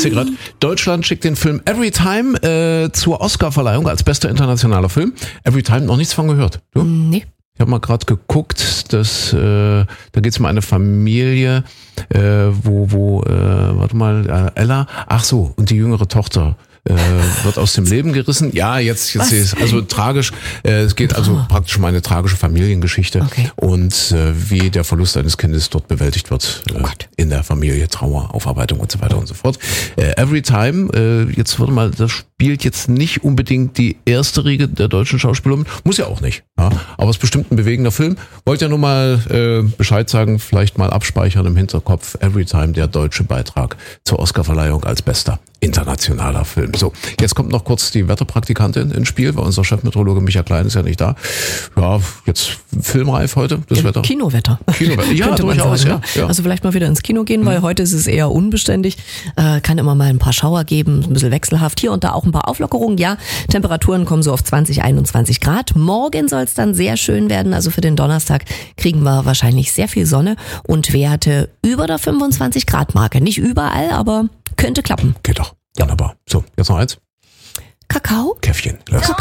sehe gerade, Deutschland schickt den Film Everytime zur Oscarverleihung als bester internationaler Film. Everytime, noch nichts von gehört. Du? Nee. Ich habe mal gerade geguckt, da geht's um eine Familie, warte mal, Ella, ach so, und die jüngere Tochter wird aus dem Leben gerissen. Ja, jetzt ist also tragisch. Es geht also praktisch um eine tragische Familiengeschichte und wie der Verlust eines Kindes dort bewältigt wird in der Familie, Trauer, Aufarbeitung und so weiter und so fort. Everytime, jetzt warte mal, das spielt jetzt nicht unbedingt die erste Riege der deutschen Schauspielerin, muss ja auch nicht, ja, aber es ist bestimmt ein bewegender Film. Wollt ja nur mal Bescheid sagen, vielleicht mal abspeichern im Hinterkopf. Everytime, der deutsche Beitrag zur Oscarverleihung als bester internationaler Film. So, jetzt kommt noch kurz die Wetterpraktikantin ins Spiel, weil unser Chefmeteorologe Michael Klein ist ja nicht da. Ja, jetzt filmreif heute, das Wetter. Kinowetter. Ja, durchaus, sagen, ja. Also vielleicht mal wieder ins Kino gehen, weil heute ist es eher unbeständig. Kann immer mal ein paar Schauer geben, ein bisschen wechselhaft. Hier und da auch ein paar Auflockerungen. Ja, Temperaturen kommen so auf 20, 21 Grad. Morgen soll es dann sehr schön werden. Also für den Donnerstag kriegen wir wahrscheinlich sehr viel Sonne und Werte über der 25 Grad Marke. Nicht überall, aber könnte klappen. Geht doch. Wunderbar. So, jetzt noch eins. Kakao? Käffchen. Los.